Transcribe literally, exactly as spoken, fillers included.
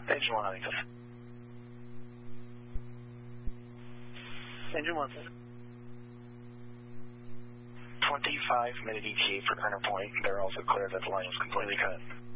Engine one Huntington. Engine one. twenty-five minute E T A for Turner Point. They're also clear that the line was completely cut.